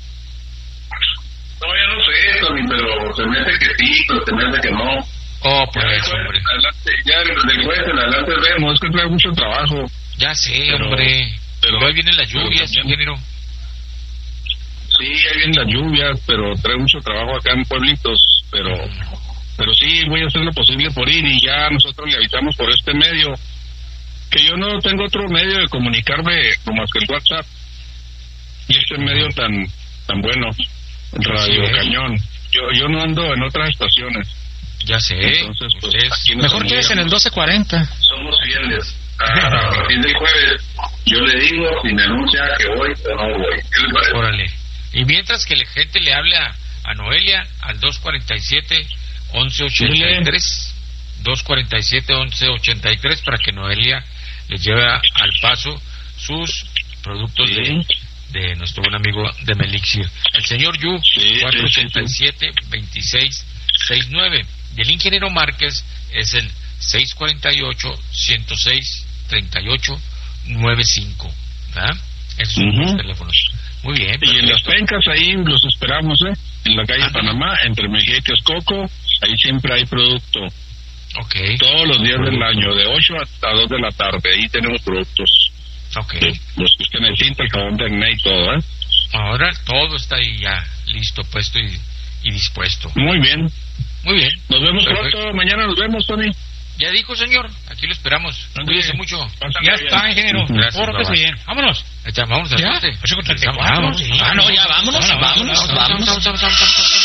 No, ya no sé, Tony, pero se me hace que sí, pero se me hace que no. Oh, pues, ya, hombre. Adelante, ya del jueves en adelante vemos, es que trae mucho trabajo. Ya sé, pero, hombre. Pero hoy vienen las lluvias, ingeniero. Sí, ahí vienen las lluvias, pero trae mucho trabajo acá en pueblitos, pero pero sí, voy a hacer lo posible por ir y ya nosotros le avisamos por este medio, que yo no tengo otro medio de comunicarme como más que el WhatsApp, y este medio tan tan bueno, Radio sí, Cañón. Yo yo no ando en otras estaciones. Ya sé. Entonces, pues, aquí mejor que es en el doce cuarenta. Somos fieles. A partir del jueves, yo le digo si me anuncia que voy o no voy. ¿Qué le parece? Órale. Y mientras que la gente le hable a, a Noelia al dos cuarenta y siete, once ochenta y tres, dos cuarenta y siete, once ochenta y tres, para que Noelia le lleve a, al paso sus productos sí. de, de nuestro buen amigo de Melixir. El señor Yu, sí, cuatro ochenta y siete, veintiséis sesenta y nueve. Y el ingeniero Márquez es el seis cuarenta y ocho, ciento seis, treinta y ocho, noventa y cinco. ¿Verdad? Esos son uh-huh. los teléfonos. Muy bien. Y en Las Pencas ahí los esperamos, ¿eh? En la calle ah, Panamá, entre Mejía y Texcoco, ahí siempre hay producto. Ok. Todos los días del año, de ocho a dos de la tarde, ahí tenemos productos. Ok. De, los que usted necesita, el jabón de acné y todo, ¿eh? Ahora todo está ahí ya listo, puesto y, y dispuesto. Muy bien. Muy bien. Nos vemos Perfecto. pronto, mañana nos vemos, Tony. Ya dijo, señor, aquí lo esperamos. Cuídese mucho. Ya está, ingeniero. Pórtese bien. Vámonos. Ya, vámonos a ¿Ya? ocho treinta y cuatro. Vamos. Sí. Ah, no, ya, vámonos, vámonos, vámonos, vámonos. vámonos, vámonos, vámonos.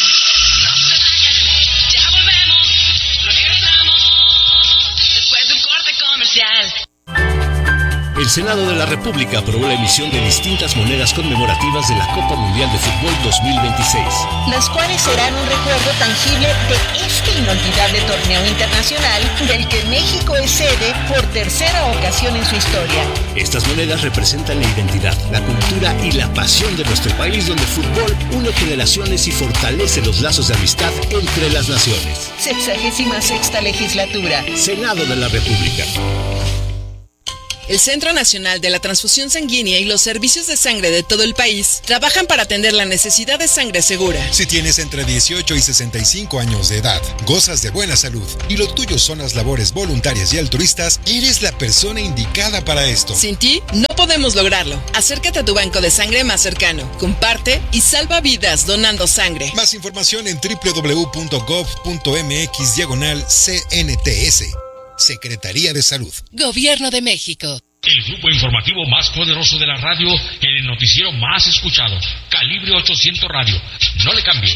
Ya volvemos, regresamos, después de un corte comercial. El Senado de la República aprobó la emisión de distintas monedas conmemorativas de la Copa Mundial de Fútbol dos mil veintiséis. Las cuales serán un recuerdo tangible de este inolvidable torneo internacional del que México es sede por tercera ocasión en su historia. Estas monedas representan la identidad, la cultura y la pasión de nuestro país, donde el fútbol une generaciones y fortalece los lazos de amistad entre las naciones. Sexagésima sexta legislatura. Senado de la República. El Centro Nacional de la Transfusión Sanguínea y los servicios de sangre de todo el país trabajan para atender la necesidad de sangre segura. Si tienes entre dieciocho y sesenta y cinco años de edad, gozas de buena salud y lo tuyo son las labores voluntarias y altruistas, eres la persona indicada para esto. Sin ti, no podemos lograrlo. Acércate a tu banco de sangre más cercano, comparte y salva vidas donando sangre. Más información en doble u doble u doble u punto gov punto eme equis diagonal C N T S. Secretaría de Salud. Gobierno de México. El grupo informativo más poderoso de la radio, en el noticiero más escuchado, Calibre ochocientos Radio. No le cambie.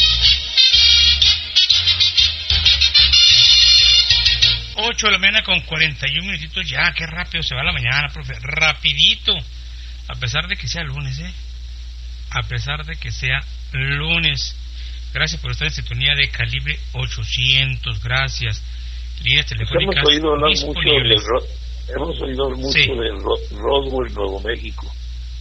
ocho de la mañana con cuarenta y un minutitos ya. Qué rápido se va la mañana, profe. Rapidito. A pesar de que sea lunes, ¿eh? A pesar de que sea lunes. Gracias por estar en sintonía de Calibre ochocientos. Gracias. Líneas telefónicas hemos oído hablar disponibles. mucho del hemos oído mucho sí. del Roswell, Nuevo México.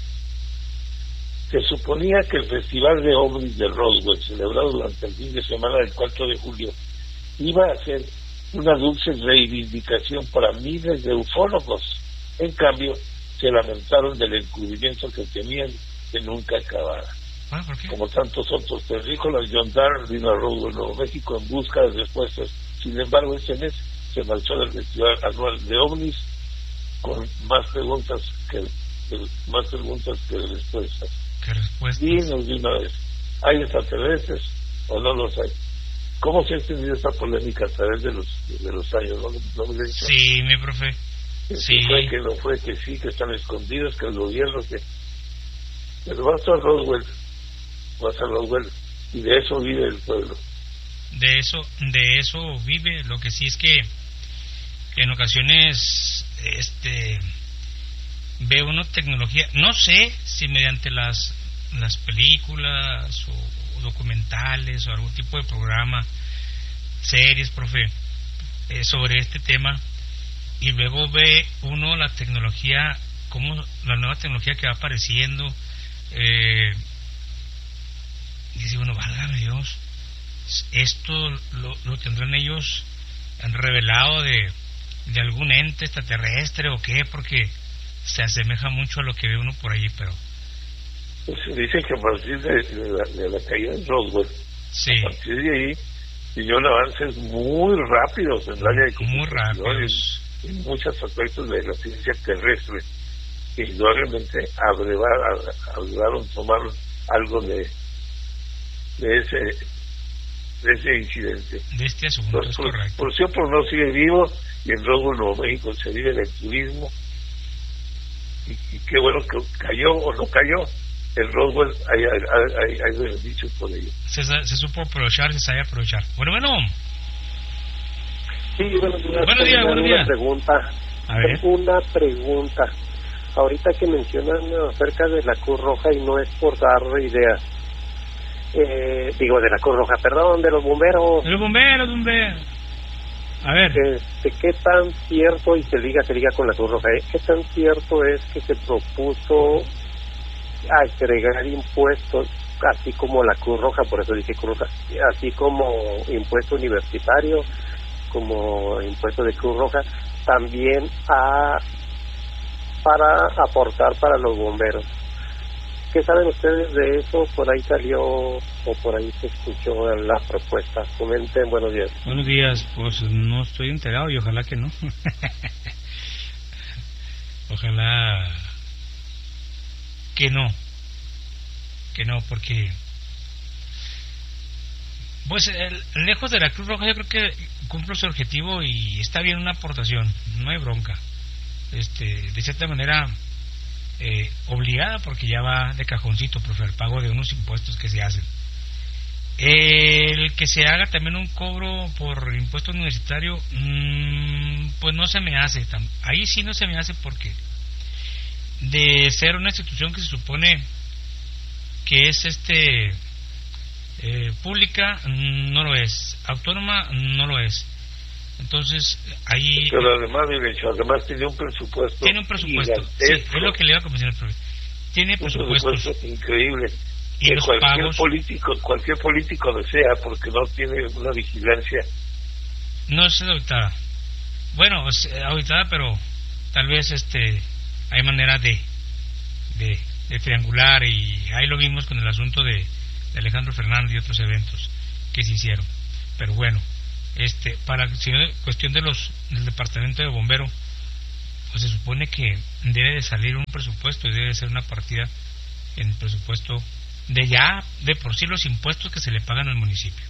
Se suponía que el Festival de OVNIs de Roswell, celebrado durante el fin de semana del cuatro de julio, iba a ser una dulce reivindicación para miles de ufólogos. En cambio, se lamentaron del encubrimiento que tenían que nunca acabara. Ah, ¿por qué? Como tantos otros terrícolas, John Darr vino a Roswell, Nuevo México, en busca de respuestas. Sin embargo, ese mes se marchó del Festival Anual de OVNIs con más preguntas que más preguntas que respuestas. ¿Qué respuestas? Dinos de una vez, ¿hay extraterrestres o no los hay? ¿Cómo se ha extendido esta polémica a través de los de los años? ¿No, no me he dicho? Sí, mi profe. Que Sí. fue, que no fue, que sí, que están escondidos, que el gobierno, que... Pero basta Roswell, basta Roswell, y de eso vive el pueblo. De eso, de eso vive. Lo que sí es que en ocasiones, este, ve uno tecnología. No sé si mediante las las películas o, o documentales o algún tipo de programa, series, profe, eh, sobre este tema. Y luego ve uno la tecnología, como la nueva tecnología que va apareciendo, eh, y dice uno, válgame Dios, esto lo, lo tendrán ellos revelado de, de algún ente extraterrestre o qué, porque se asemeja mucho a lo que ve uno por allí, pero... Pues dicen que a partir de, de, la, de la caída de Roswell, sí. a partir de ahí, vinieron avances muy rápidos en el área de comunicación. Muy rápidos. En muchos aspectos de la ciencia terrestre, que indudablemente ayudaron a tomar algo de de ese de ese incidente. De este asunto, Entonces, es por, correcto. por cierto, no sigue vivo, y en Roswell, Nuevo México, se vive del turismo, y, y qué bueno que cayó o no cayó. El Roswell, hay, hay, hay, hay beneficios por ello. Se, se supo aprovechar, se sabe aprovechar. Bueno, bueno. Sí, buenos días. Buenos días, buenos días. Una pregunta. A ver. Una pregunta. Ahorita que mencionan acerca de la Cruz Roja, y no es por dar ideas, eh, digo de la Cruz Roja, perdón, de los bomberos. De los bomberos, bomberos. A ver. Este, ¿qué tan cierto, y se diga, se diga con la Cruz Roja, eh, qué tan cierto es que se propuso agregar impuestos, así como la Cruz Roja, por eso dije Cruz Roja, así como impuesto universitario, como impuesto de Cruz Roja, también a para aportar para los bomberos? ¿Qué saben ustedes de eso? Por ahí salió o por ahí se escuchó la propuesta. Comenten. Buenos días. Buenos días. Pues no estoy enterado y ojalá que no. Ojalá que no. Que no, porque pues el, lejos de la Cruz Roja, yo creo que cumple su objetivo y está bien una aportación, no hay bronca. Este, de cierta manera eh, obligada, porque ya va de cajoncito, profe, el pago de unos impuestos que se hacen. El que se haga también un cobro por impuesto universitario, mmm, pues no se me hace, tam, ahí sí no se me hace, porque de ser una institución que se supone que es este eh, pública, no lo es, autónoma, no lo es. Entonces ahí, pero además, mire, además tiene un presupuesto tiene un presupuesto, sí, es lo que le iba a comentar, tiene presupuestos, un presupuesto increíble, y que los cualquier pagos, político cualquier político desea, porque no tiene una vigilancia. No es auditada, bueno, es auditada, pero tal vez este hay manera de de, de triangular, y ahí lo vimos con el asunto de, de Alejandro Fernández y otros eventos que se hicieron. Pero bueno, este para si no, cuestión de los del departamento de bombero, pues se supone que debe de salir un presupuesto y debe de ser una partida en el presupuesto de ya de por sí los impuestos que se le pagan al municipio.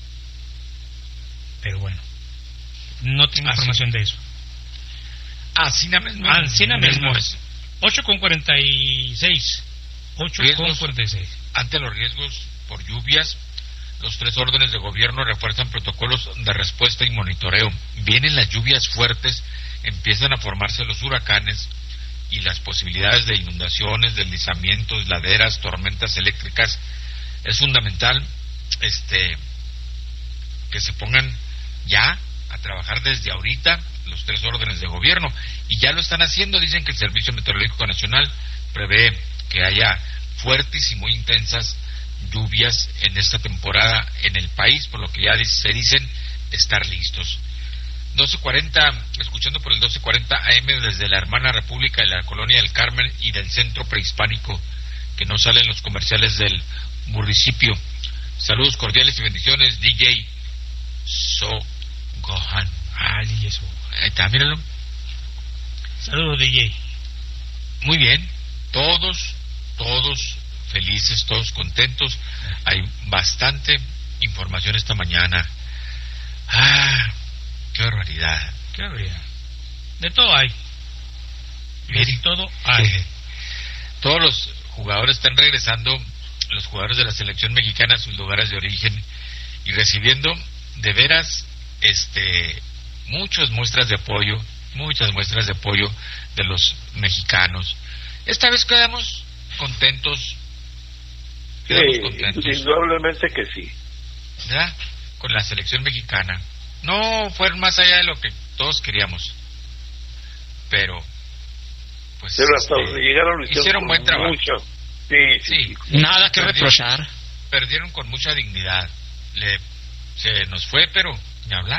Pero bueno, no tengo Así. información de eso. Así mismo, Así mismo es. ocho con cuarenta y seis. ocho con cuarenta y seis. Ante los riesgos por lluvias, los tres órdenes de gobierno refuerzan protocolos de respuesta y monitoreo. Vienen las lluvias fuertes, empiezan a formarse los huracanes y las posibilidades de inundaciones, deslizamientos, laderas, tormentas eléctricas. Es fundamental este que se pongan ya a trabajar desde ahorita los tres órdenes de gobierno, y ya lo están haciendo. Dicen que el Servicio Meteorológico Nacional prevé que haya fuertes y muy intensas lluvias en esta temporada en el país, por lo que ya se dicen estar listos. doce cuarenta, escuchando por el doce cuarenta A M desde la hermana República de la Colonia del Carmen y del Centro Prehispánico, que no salen los comerciales del municipio. Saludos cordiales y bendiciones, D J So Gohan. Ah, D J So. Ahí está, míralo. Saludos, D J. Muy bien, todos, todos felices, todos contentos. Hay bastante información esta mañana Ah, qué barbaridad. Qué barbaridad. De todo hay. De todo hay. Sí. Todos los jugadores están regresando, los jugadores de la selección mexicana a sus lugares de origen y recibiendo de veras este muchas muestras de apoyo, muchas muestras de apoyo de los mexicanos. Esta vez quedamos contentos. Quedamos Sí, contentos. indudablemente que sí. ¿Verdad? Con la selección mexicana. No fueron más allá de lo que todos queríamos. Pero pues Pero hasta este, donde llegaron lo hicieron, hicieron buen trabajo. mucho. Sí, sí, Sí. Nada que Perdieron- reprochar. Perdieron con mucha dignidad. Le, se nos fue, pero ni hablar.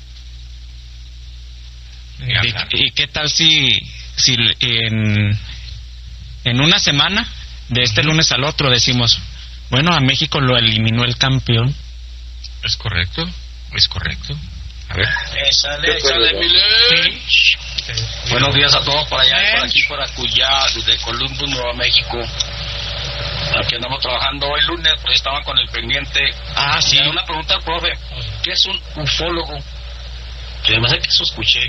Ni hablar. ¿Y, y qué tal si, si en, en una semana, de este lunes al otro, decimos, bueno, a México lo eliminó el campeón? Es correcto, es correcto. A ver. Échale, échale, mi ley. Buenos días a todos por allá y por aquí, por Acuyá, desde Columbus, Nuevo México. Aquí andamos trabajando hoy lunes, pues estaban con el pendiente. Ah, sí. Y una pregunta al profe, ¿qué es un ufólogo? Que además es que eso escuché.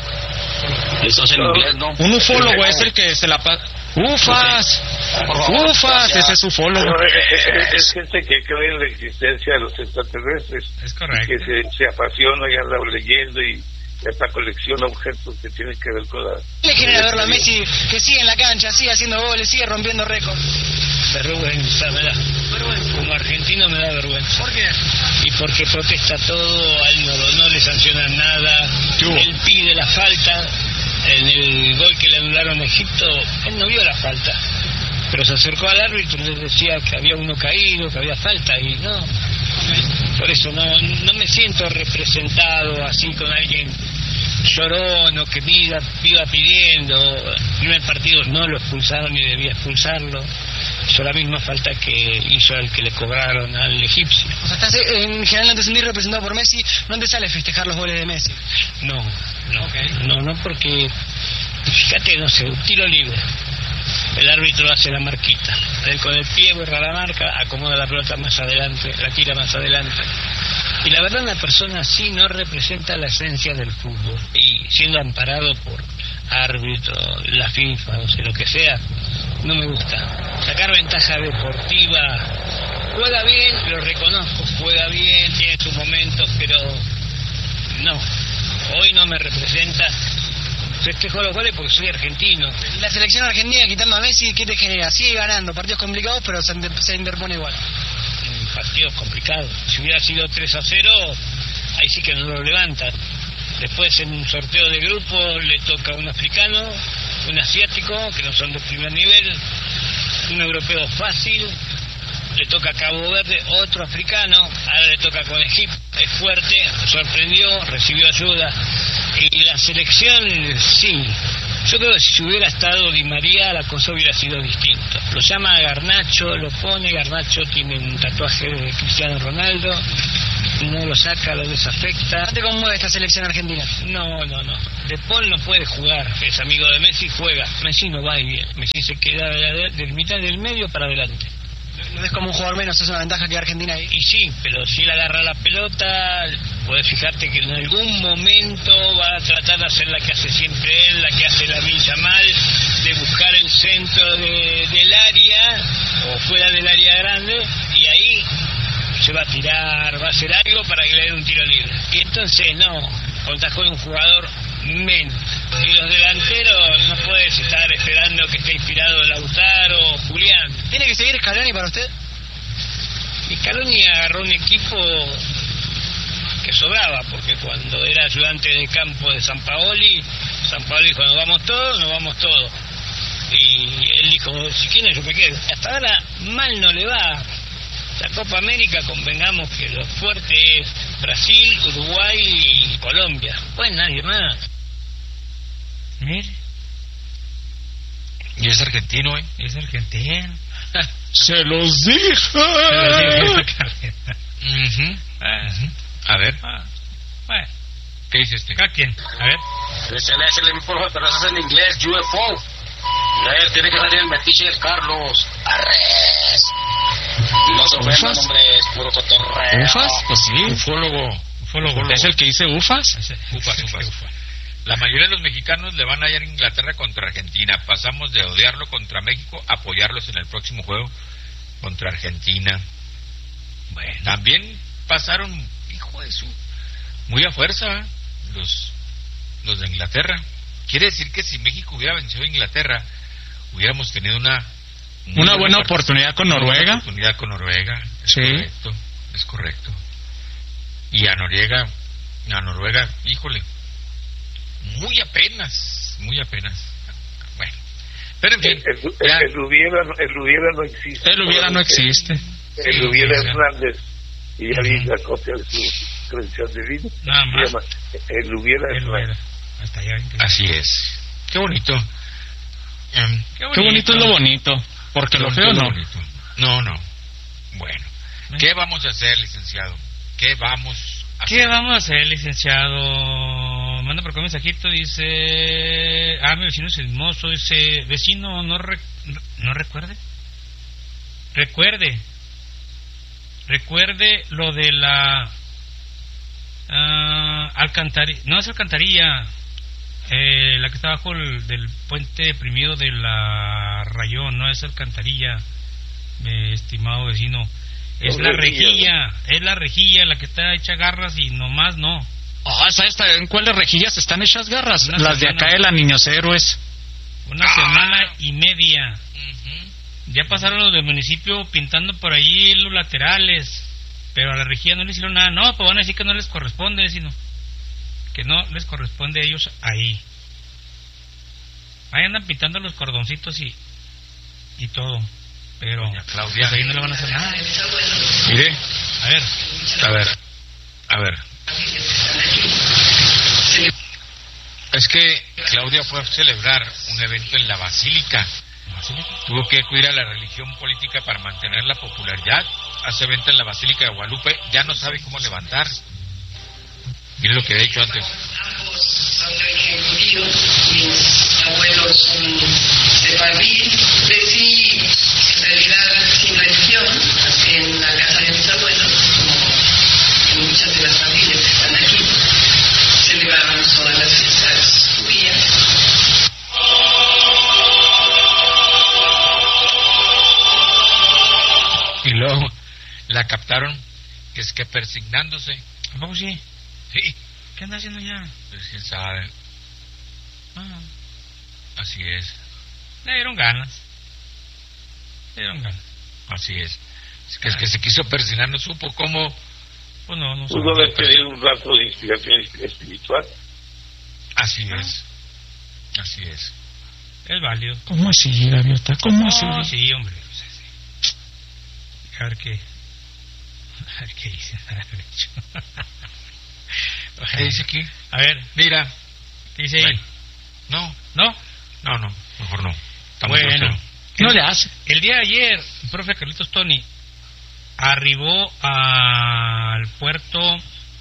Eso es en inglés, ¿no? Un ufólogo es el que se la pasa. ¡Ufas! Por favor, ¡Ufas! gracias. Ese es ufólogo. No, es, es- es gente que cree en la existencia de los extraterrestres. Es correcto. Que se, se apasiona y anda leyendo y hasta colecciona objetos que tienen que ver con la... Le genera verlo a Messi que sigue en la cancha, sigue haciendo goles, sigue rompiendo récords. Vergüenza me da. Como argentino me da vergüenza. ¿Por qué? Y porque protesta todo, a él no, lo- no le sancionan nada. Él pide la falta. En el gol que le anularon a Egipto, él no vio la falta. Pero se acercó al árbitro y le decía que había uno caído, que había falta, y no. Por eso no, no me siento representado así con alguien llorón o que pida, pida pidiendo. El primer partido no lo expulsaron ni debía expulsarlo. Hizo la misma falta que hizo el que le cobraron al egipcio. O sea, estás eh, en general no te sentís representado por Messi, no te sale festejar los goles de Messi. No, no, no, no, porque fíjate, no sé, un tiro libre. El árbitro hace la marquita. Él con el pie borra la marca, acomoda la pelota más adelante, la tira más adelante. Y la verdad, una persona así no representa la esencia del fútbol. Y siendo amparado por árbitro, la FIFA, o sea, lo que sea, no me gusta. Sacar ventaja deportiva, juega bien, lo reconozco, juega bien, tiene sus momentos, pero no, hoy no me representa. Festejo los goles porque soy argentino. La selección argentina, quitando a Messi, ¿qué te genera? Sigue ganando, partidos complicados, pero se, inter- se interpone igual. Un partido complicado. Si hubiera sido tres a cero, ahí sí que no lo levantan. Después en un sorteo de grupo le toca un africano, un asiático, que no son de primer nivel, un europeo fácil, le toca a Cabo Verde, otro africano, ahora le toca con Egipto, es fuerte, sorprendió, recibió ayuda. Y la selección, sí, yo creo que si hubiera estado Di María la cosa hubiera sido distinta. Lo llama Garnacho, lo pone, Garnacho tiene un tatuaje de Cristiano Ronaldo, no lo saca, lo desafecta. ¿No te conmueve esta selección argentina? No, no, no. De Paul no puede jugar, es amigo de Messi, juega. Messi no va y viene. Messi se queda de, la- de mitad del medio para adelante. ¿Lo ves como un jugador menos? ¿Es una ventaja que Argentina ahí? Y sí, pero si él agarra la pelota, puedes fijarte que en algún momento va a tratar de hacer la que hace siempre él, la que hace la Villa Mal, de buscar el centro de, del área o fuera del área grande, y ahí se va a tirar, va a hacer algo para que le den un tiro libre. Y entonces no, contás con un jugador menos. Y los delanteros no puedes estar esperando que esté inspirado Lautaro o Julián. ¿Tiene que seguir Scaloni para usted? Y Scaloni agarró un equipo que sobraba, porque cuando era ayudante de campo de Sampaoli, Sampaoli dijo, nos vamos todos, nos vamos todos. Y él dijo, si quieren yo me quedo. Hasta ahora mal no le va. La Copa América, convengamos que lo fuerte es Brasil, Uruguay y Colombia. Pues nadie más. Mire. Y es argentino, ¿eh? Es argentino. Se los dije. Ujú. A ver. Bueno. ¿Qué dice este? ¿A quién? A ver. Échale, échale, mi porfa, pero eso es en inglés, U F O. Eh, tiene que salir el metiche del Carlos. Arres. No se ofendan, ¿Ufas? hombre, es puro cotorreo. ¿Ufas? Pues sí. Ufólogo. Ufólogo. ¿Es el que dice ufas? Ufas, ufas. La mayoría de los mexicanos le van a ir a Inglaterra contra Argentina. Pasamos de odiarlo contra México a apoyarlos en el próximo juego contra Argentina. Bueno, también pasaron, hijo de su, muy a fuerza, ¿eh? los los de Inglaterra. Quiere decir que si México hubiera vencido a Inglaterra, hubiéramos tenido una una buena, buena oportunidad con Noruega. Una oportunidad con Noruega. Es sí. correcto, es correcto. Y a Noruega, a Noruega, híjole, muy apenas, muy apenas. Bueno, pero en fin. El, el, el, el, hubiera, el hubiera no existe. El hubiera no existe. El, el hubiera Hernández. Y ya vi la copia de su credencial de vida. Nada más. Llama, el hubiera el Hernández. Hasta allá. Así es. Qué bonito. Um, qué, bonito. Qué bonito es lo bonito. Porque qué lo feo no. Bonito. No, no. Bueno. ¿Eh? ¿Qué vamos a hacer, licenciado? ¿Qué vamos a hacer? ¿Qué vamos a hacer, licenciado? Manda por acá un mensajito, dice... Ah, mi vecino es hermoso, dice... Vecino, no, re... no recuerde. Recuerde. Recuerde lo de la... Uh, alcantarilla. No es alcantarilla. Eh, la que está bajo el del puente deprimido de la Rayón. No es alcantarilla, mi estimado vecino. Es la rejilla, es la rejilla la que está hecha garras y nomás no. Ah, oh, ¿sabes en cuáles rejillas están hechas garras? Una Las semana, de acá de la Niños Héroes. Una ah. semana y media. Uh-huh. Ya pasaron los del municipio pintando por allí los laterales, pero a la rejilla no le hicieron nada. No, pues van a decir que no les corresponde, sino que no les corresponde a ellos ahí. Ahí andan pintando los cordoncitos y y todo. Pero doña Claudia, pues ahí no le van a hacer nada. Mire, a ver, a ver, a ver. Es que Claudia fue a celebrar un evento en la Basílica. Tuvo que acudir a la religión política para mantener la popularidad. Hace evento en la Basílica de Guadalupe. Ya no sabe cómo levantar. Mire lo que he dicho antes. Mis abuelos son sefardí. Crecí en realidad sin religión en la casa de mis abuelos, como en muchas de las familias que están aquí. Celebrábamos todas las fiestas judías. Y luego la captaron que es que persignándose. ¿A poco sí? Sí. ¿Qué anda haciendo ya? Pues quién sabe. Ah. Así es. Le dieron ganas. Le dieron ganas. Así es. Es que, es que se quiso persignar, no supo cómo. Pues no, no pudo haber tenido un rato de inspiración espiritual. Así es. Así es. Es válido. ¿Cómo así, Gaviota? ¿Cómo así? No, sí, hombre. A ver qué. A ver qué dice. ¿Qué dice aquí? A ver, mira. ¿Qué dice ahí? Bueno. No. ¿No? No, no. Mejor no. Estamos bueno. No le hace. El día de ayer, el profe Carlitos Tony arribó al puerto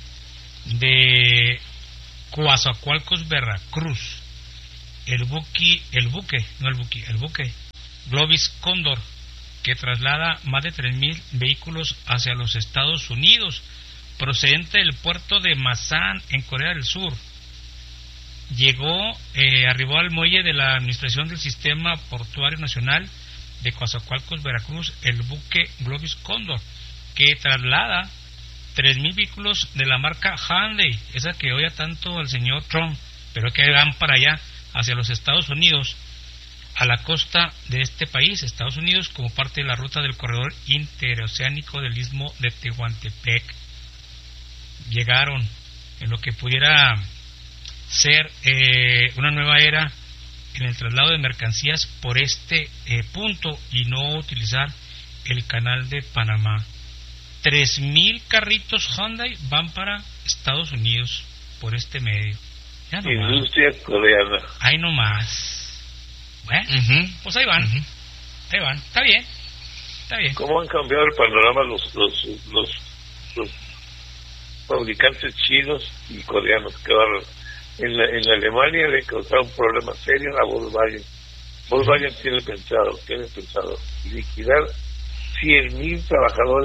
de Coatzacoalcos, Veracruz. El buque, el buque, no el buque, el buque Globis Cóndor, que traslada más de tres mil vehículos hacia los Estados Unidos, procedente del puerto de Masan, en Corea del Sur. Llegó, eh, arribó al muelle de la Administración del Sistema Portuario Nacional de Coatzacoalcos, Veracruz, el buque Globis Cóndor, que traslada tres mil vehículos de la marca Hyundai, esa que oye tanto el señor Trump, pero que van para allá, hacia los Estados Unidos, a la costa de este país, Estados Unidos, como parte de la ruta del corredor interoceánico del Istmo de Tehuantepec. Llegaron en lo que pudiera ser eh, una nueva era en el traslado de mercancías por este eh, punto y no utilizar el canal de Panamá. Tres mil carritos Hyundai van para Estados Unidos por este medio. Ya no Industria más. Coreana. Ahí nomás. Bueno, uh-huh. Pues ahí van. Uh-huh. Ahí van. Está bien. Está bien. ¿Cómo han cambiado el panorama los los los, los fabricantes chinos y coreanos? Que van en la, en la Alemania le causaron un problema serio a Volkswagen. Volkswagen uh-huh. tiene pensado, tiene pensado liquidar cien mil trabajadores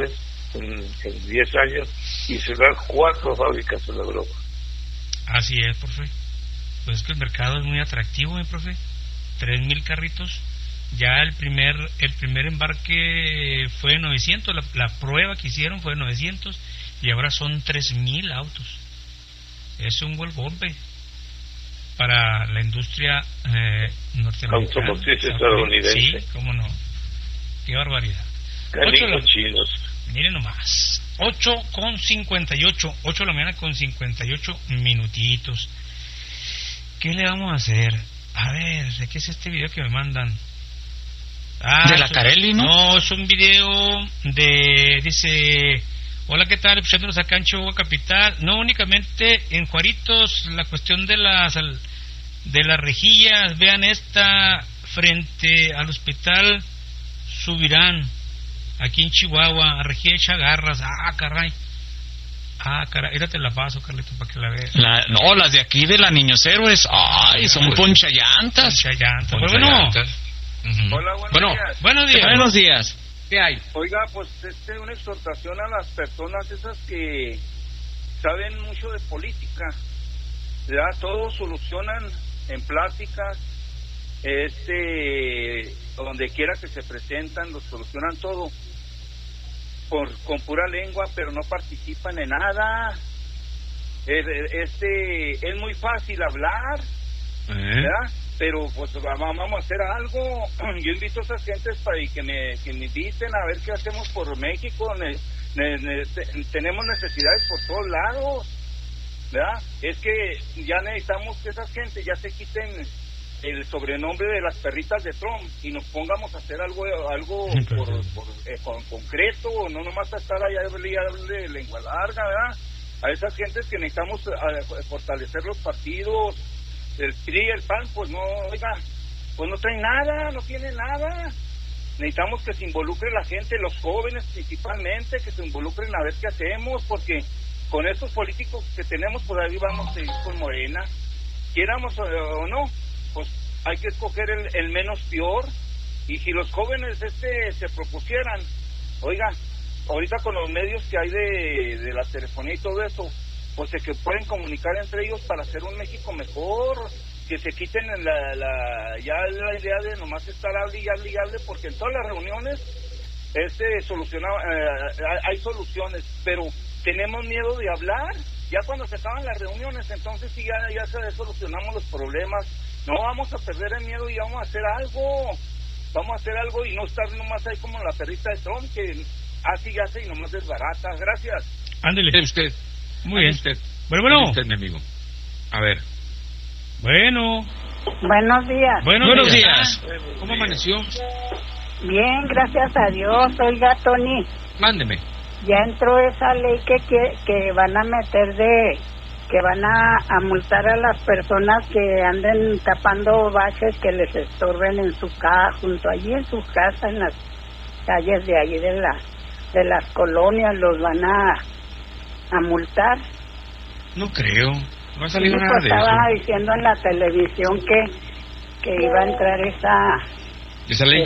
en diez años y cerrar cuatro fábricas en Europa. Así es, profe. Pues es que el mercado es muy atractivo, ¿eh, profe? Tres mil carritos. Ya el primer el primer embarque fue de novecientos, la, la prueba que hicieron fue de novecientos y ahora son tres mil autos. Es un buen golpe para la industria eh, norteamericana. Automotriz estadounidense. Sí, cómo no. Qué barbaridad. Canijos chinos. Miren nomás. ocho con cincuenta y ocho. ocho de la mañana con cincuenta y ocho minutitos. ¿Qué le vamos a hacer? A ver, ¿de qué es este video que me mandan? Ah, de la Carelli, ¿no? No, es un video de... Dice... Hola, ¿qué tal? Escuchándonos acá en Chihuahua Capital. No únicamente en Juaritos, la cuestión de las de las rejillas. Vean esta frente al hospital Subirán, aquí en Chihuahua, a rejilla de Chagarras. Ah, caray. Ah, caray. Esta te la paso, Carlito, para que la veas. La, no, las de aquí de la Niños Héroes. Ay, son pues, ponchayantas. Ponchayantas. Poncha bueno. Uh-huh. Hola, buenos bueno, días. Buenos días. Buenos días. ¿Qué hay? Oiga, pues este una exhortación a las personas esas que saben mucho de política. Ya todo solucionan en pláticas, este, donde quiera que se presentan, lo solucionan todo por con pura lengua, pero no participan en nada. Este es muy fácil hablar, ¿eh? ¿Verdad? Pero pues vamos a hacer algo. Yo invito a esas gentes para que me, que me inviten a ver qué hacemos por México. Ne, ne, ne, te, tenemos necesidades por todos lados, ¿verdad? Es que ya necesitamos que esas gentes ya se quiten el sobrenombre de las perritas de Trump y nos pongamos a hacer algo algo por, por, eh, con, concreto, no nomás a estar allá y darle lengua larga, ¿verdad? A esas gentes que necesitamos a, a fortalecer los partidos. El P R I y el P A N, pues no, oiga, pues no traen nada, no tienen nada. Necesitamos que se involucre la gente, los jóvenes principalmente, que se involucren a ver qué hacemos, porque con estos políticos que tenemos, por ahí vamos a seguir con Morena. Quieramos o, o no, pues hay que escoger el, el menos peor. Y si los jóvenes este se propusieran, oiga, ahorita con los medios que hay de, de la telefonía y todo eso, pues se que pueden comunicar entre ellos para hacer un México mejor, que se quiten la, la ya la idea de nomás estar hable y hable y hable, porque en todas las reuniones este solucionaba, eh, hay soluciones, pero tenemos miedo de hablar. Ya cuando se acaban las reuniones, entonces sí ya, ya se solucionamos los problemas. No vamos a perder el miedo y vamos a hacer algo, vamos a hacer algo y no estar nomás ahí como la perrita de Trump, que hace y hace y nomás desbarata. Gracias. Ándele usted. Muy bien. Usted. Bueno, bueno. Usted, mi amigo. A ver. Bueno. Buenos días. Buenos, Buenos días. días. ¿Cómo amaneció? Bien, gracias a Dios. Oiga, Tony. Mándeme. Ya entró esa ley que, que, que van a meter de... que van a, a multar a las personas que anden tapando baches que les estorben en su casa, junto allí en su casa, en las calles de allí de, la, de las colonias, los van a... a multar. No creo, no ha salido sí, nada pues de estaba eso. diciendo en la televisión que que iba a entrar esa esa ley